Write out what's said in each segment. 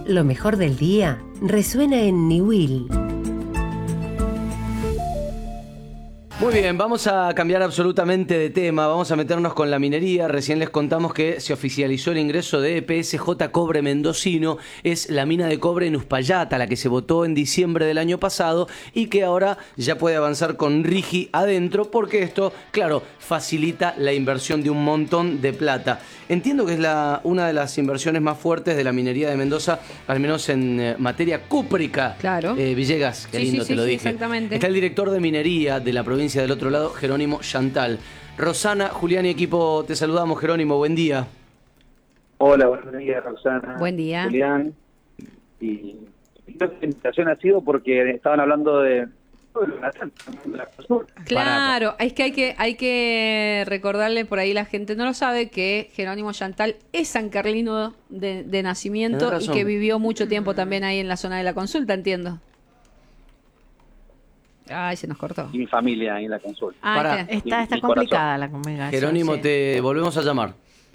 Lo mejor del día resuena en Niwil. Muy bien, vamos a cambiar absolutamente de tema, vamos a meternos con la minería. Recién les contamos que se oficializó el ingreso de PSJ Cobre Mendocino, es la mina de cobre en Uspallata, la que se votó en diciembre del año pasado y que ahora ya puede avanzar con RIGI adentro, porque esto, claro, facilita la inversión de un montón de plata. Entiendo que es una de las inversiones más fuertes de la minería de Mendoza, al menos en materia cúprica. Claro. Villegas, qué lindo te lo dije. Exactamente. Está el director de minería de la provincia del otro lado, Jerónimo Chantal. Rosana, Julián y equipo, te saludamos, Jerónimo, buen día. Hola, buenos días, Rosana. Buen día. Julián. Y la presentación ha sido porque estaban hablando de la consulta. Claro, es que hay que recordarle, por ahí la gente no lo sabe, que Jerónimo Chantal es sancarlino de nacimiento y que vivió mucho tiempo también ahí en la zona de la consulta, entiendo. Ay, se nos cortó. Y mi familia ahí en la consulta. Está mi complicada la comunicación. Jerónimo, sí. te volvemos a llamar.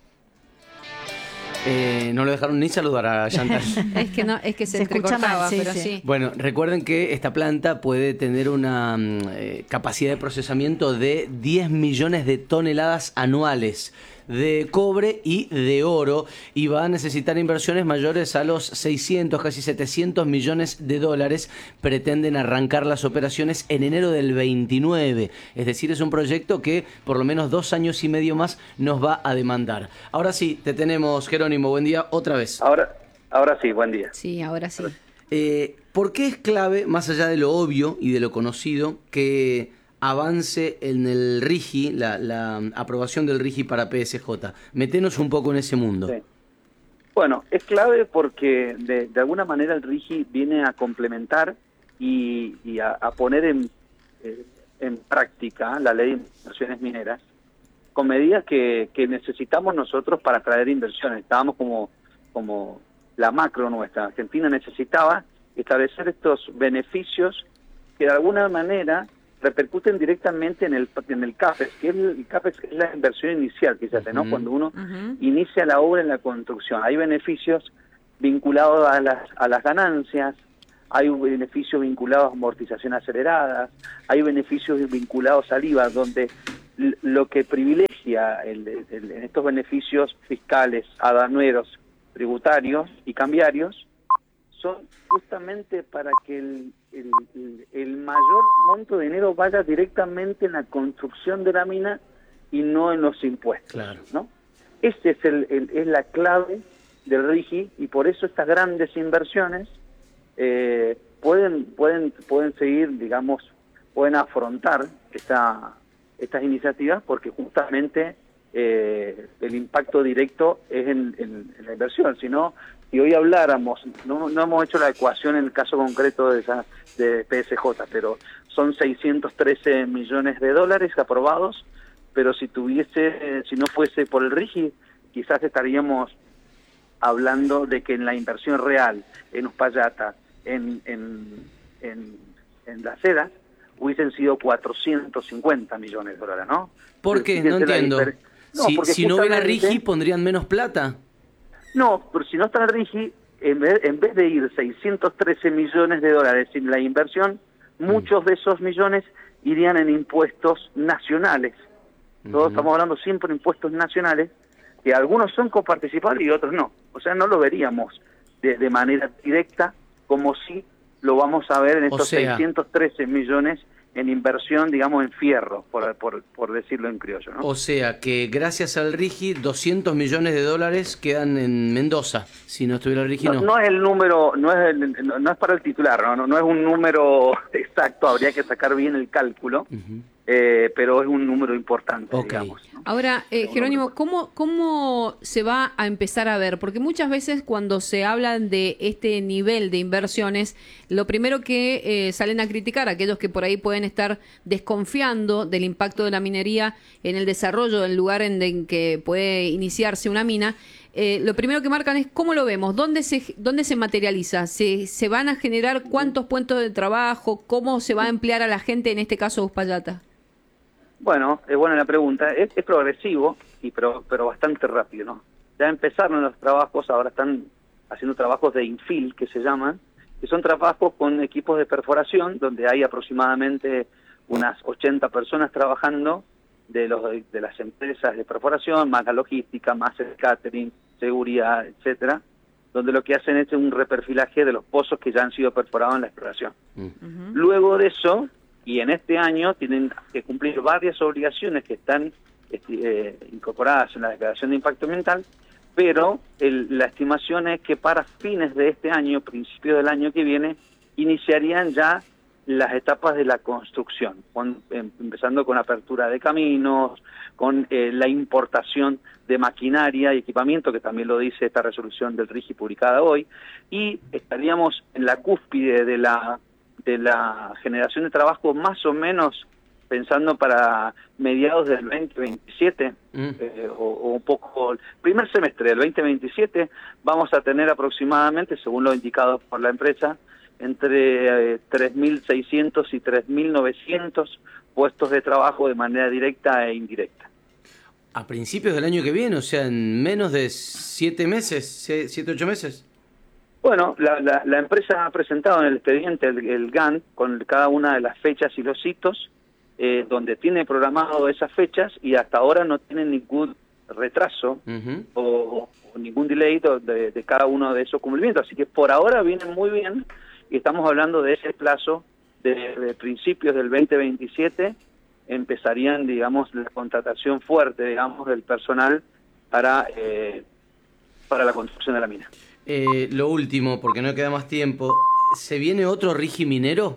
No lo dejaron ni saludar a Chantal. es que se escucha entrecortaba, mal, pero sí. Bueno, recuerden que esta planta puede tener una capacidad de procesamiento de 10 millones de toneladas anuales de cobre y de oro, y va a necesitar inversiones mayores a los 600, casi 700 millones de dólares. Pretenden arrancar las operaciones en enero del 29, es decir, es un proyecto que por lo menos 2 años y medio más nos va a demandar. Ahora sí, te tenemos, Jerónimo, buen día otra vez. Ahora sí, buen día. Sí, ahora sí. ¿Por qué es clave, más allá de lo obvio y de lo conocido, que avance en el RIGI, la aprobación del RIGI para PSJ? Metenos un poco en ese mundo. Sí. Bueno, es clave porque de alguna manera el RIGI viene a complementar y a poner en práctica la ley de inversiones mineras con medidas que necesitamos nosotros para atraer inversiones. Estábamos como la macro nuestra. Argentina necesitaba establecer estos beneficios que de alguna manera repercuten directamente en el CAPEX, que el CAPEX es la inversión inicial, fíjate, ¿no? Cuando uno inicia la obra en la construcción, hay beneficios vinculados a las ganancias, hay beneficios vinculados a amortización acelerada, hay beneficios vinculados al IVA, donde lo que privilegia en estos beneficios fiscales, aduaneros, tributarios y cambiarios, son justamente para que el mayor monto de dinero vaya directamente en la construcción de la mina y no en los impuestos. Claro. ¿No? Este es la clave del RIGI, y por eso estas grandes inversiones pueden seguir, digamos, pueden afrontar estas iniciativas, porque justamente el impacto directo es en la inversión. Si hoy habláramos, no hemos hecho la ecuación en el caso concreto de PSJ, pero son 613 millones de dólares aprobados, pero si no fuese por el RIGI, quizás estaríamos hablando de que en la inversión real, en Uspallata, en Las Heras, hubiesen sido 450 millones de dólares, ¿no? ¿Por qué? No entiendo. Si no hubiera RIGI, ¿pondrían menos plata? No, pero si no está el RIGI, en vez de ir 613 millones de dólares en la inversión, muchos de esos millones irían en impuestos nacionales. Todos estamos hablando siempre de impuestos nacionales, que algunos son coparticipables y otros no. O sea, no lo veríamos de manera directa, como si lo vamos a ver en estos 613 millones en inversión, digamos, en fierro, por decirlo en criollo, ¿no? O sea, que gracias al RIGI, 200 millones de dólares quedan en Mendoza. Si no estuviera el RIGI, no. No es el número, no es para el titular, no es un número exacto, habría que sacar bien el cálculo, pero es un número importante, digamos, ¿no? Ahora, Jerónimo, ¿cómo se va a empezar a ver? Porque muchas veces cuando se hablan de este nivel de inversiones, lo primero que salen a criticar aquellos que por ahí pueden estar desconfiando del impacto de la minería en el desarrollo del lugar en que puede iniciarse una mina, lo primero que marcan es cómo lo vemos, dónde se materializa, se van a generar cuántos puestos de trabajo, cómo se va a emplear a la gente, en este caso Uspallata. Bueno, es buena la pregunta. Es progresivo, pero bastante rápido, ¿no? Ya empezaron los trabajos, ahora están haciendo trabajos de infill, que se llaman, que son trabajos con equipos de perforación, donde hay aproximadamente unas 80 personas trabajando de las empresas de perforación, más la logística, más el catering, seguridad, etcétera, donde lo que hacen es un reperfilaje de los pozos que ya han sido perforados en la exploración. Luego de eso, y en este año, tienen que cumplir varias obligaciones que están incorporadas en la declaración de impacto ambiental, pero la estimación es que para fines de este año, principios del año que viene, iniciarían ya las etapas de la construcción, empezando con apertura de caminos, con la importación de maquinaria y equipamiento, que también lo dice esta resolución del RIGI publicada hoy, y estaríamos en la cúspide de la generación de trabajo más o menos pensando para mediados del 2027, o un poco, el primer semestre del 2027, vamos a tener aproximadamente, según lo indicado por la empresa, entre 3.600 y 3.900 puestos de trabajo de manera directa e indirecta. A principios del año que viene, o sea, en menos de 7 meses, 7, 8 meses. Bueno, la empresa ha presentado en el expediente el GAN con cada una de las fechas y los hitos, donde tiene programado esas fechas y hasta ahora no tiene ningún retraso o ningún delay de cada uno de esos cumplimientos. Así que por ahora vienen muy bien y estamos hablando de ese plazo de principios del 2027, empezarían, digamos, la contratación fuerte, digamos, del personal para la construcción de la mina. Lo último, porque no queda más tiempo, ¿se viene otro RIGI minero?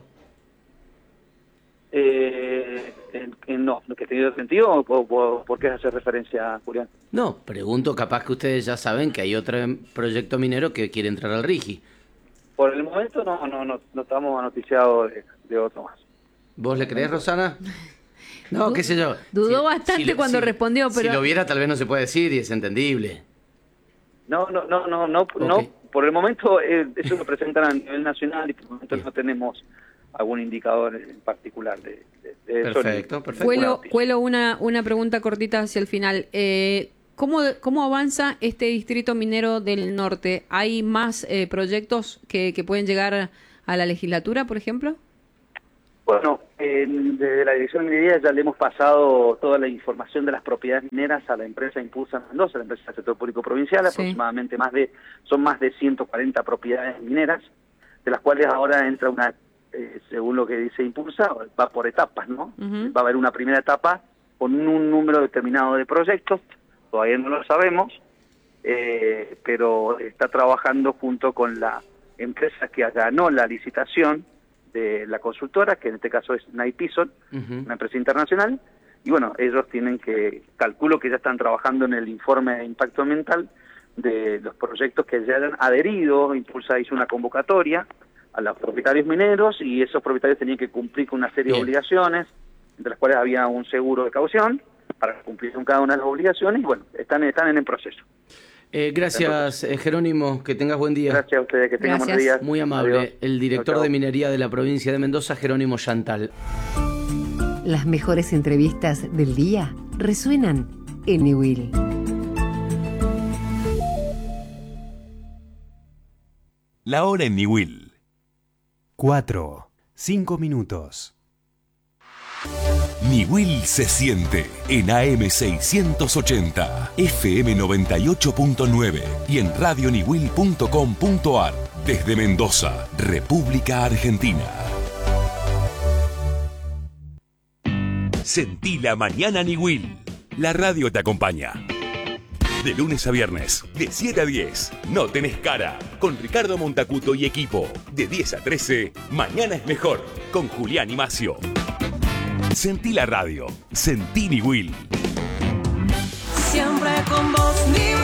No, ¿que tiene sentido o por qué hace referencia, Julián? No, pregunto, capaz que ustedes ya saben que hay otro proyecto minero que quiere entrar al RIGI. Por el momento no estamos noticiados de otro más. ¿Vos le creés, Rosana? No, qué sé yo. Dudó bastante cuando respondió, pero... Si lo viera tal vez no se puede decir y es entendible. No, Okay. Por el momento eso lo presentan a nivel nacional y por el momento no tenemos algún indicador en particular de eso. Perfecto. Cuelo, una pregunta cortita hacia el final. ¿Cómo avanza este distrito minero del norte? ¿Hay más proyectos que pueden llegar a la legislatura, por ejemplo? Bueno, desde la Dirección de Minería ya le hemos pasado toda la información de las propiedades mineras a la empresa Impulsa Mendoza, la empresa del sector público provincial. Sí. Aproximadamente son más de 140 propiedades mineras, de las cuales ahora entra una, según lo que dice Impulsa, va por etapas, ¿no? Va a haber una primera etapa con un número determinado de proyectos, todavía no lo sabemos, pero está trabajando junto con la empresa que ganó la licitación de la consultora, que en este caso es Knight Pison, una empresa internacional, y bueno, ellos calculo que ya están trabajando en el informe de impacto ambiental de los proyectos que ya han adherido. Impulsa hizo una convocatoria a los propietarios mineros y esos propietarios tenían que cumplir con una serie de obligaciones, entre las cuales había un seguro de caución para cumplir con cada una de las obligaciones, y bueno, están en el proceso. Gracias, Jerónimo, que tengas buen día. Gracias a ustedes, que tengan buen día. Muy amable. Adiós. El director de minería de la provincia de Mendoza, Jerónimo Chantal. Las mejores entrevistas del día resuenan en Niwil. La hora en Niwil. 4:05 minutos. Niwil se siente en AM 680, FM 98.9 y en radioniwil.com.ar desde Mendoza, República Argentina. Sentí la mañana Niwil. La radio te acompaña. De lunes a viernes, de 7 a 10, No Tenés Cara, con Ricardo Montacuto y equipo. De 10 a 13, Mañana es Mejor, con Julián y Macio. Sentí la radio, sentí Niwil. Siempre con vos, Niwil.